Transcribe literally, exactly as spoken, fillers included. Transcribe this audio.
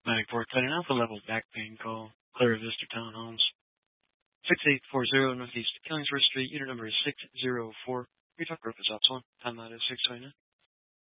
nine four cutting Alpha level back pain call. Clara Vista Townhomes. six eight four zero Northeast Killingsworth Street. Unit number is six zero four. Retalk Group is ops one. Time out is six twenty-nine.